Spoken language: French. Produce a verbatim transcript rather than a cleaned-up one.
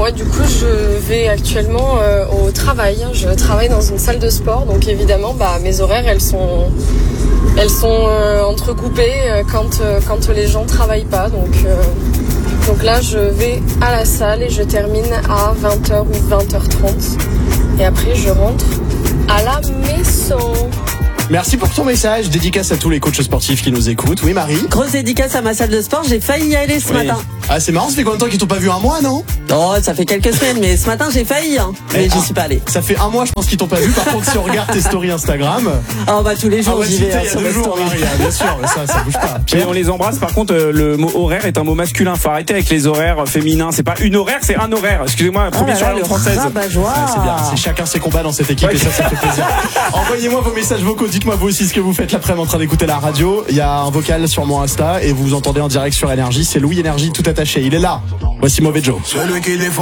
moi, du coup, je vais actuellement euh, au travail. Je travaille dans une salle de sport, donc évidemment, bah, mes horaires, elles sont, elles sont euh, entrecoupées euh, quand euh, quand les gens travaillent pas. Donc, euh, donc là, je vais à la salle et je termine à vingt heures ou vingt heures trente. Et après, je rentre à la maison. Merci pour ton message. Dédicace à tous les coachs sportifs qui nous écoutent. Oui, Marie. Grosse dédicace à ma salle de sport. J'ai failli y aller ce Oui. matin. Ah, c'est marrant, ça fait combien de temps qu'ils t'ont pas vu? Un mois, non? Oh, ça fait quelques semaines, mais ce matin j'ai failli, hein. Mais Eh, j'y ah, suis pas allé. Ça fait un mois, je pense qu'ils t'ont pas vu. Par contre, si on regarde tes stories Instagram. Oh, bah, tous les jours, Ah ouais, j'y si vais t'es, hein, il y a sur deux mes jours, stories. Marie, hein, bien sûr, ça, ça bouge pas. Et on les embrasse. Par contre, euh, le mot horaire est un mot masculin. Faut arrêter avec les horaires féminins. C'est pas une horaire, c'est un horaire. Excusez-moi, premier Ah sur là la là, langue le française. rabat-joie. Ouais, c'est bien, c'est chacun ses combats dans cette équipe et ça, ça fait plaisir. Envoyez-moi vos messages vocaux, dites-moi vous aussi ce que vous faites l'après-midi en train d'écouter la radio. Il y a un vocal sur mon Insta et vous vous entendez en direct sur Énergie. C'est Louis Énergie tout attaché. Il est là. Voici Mauvais Joe. Celui qui défend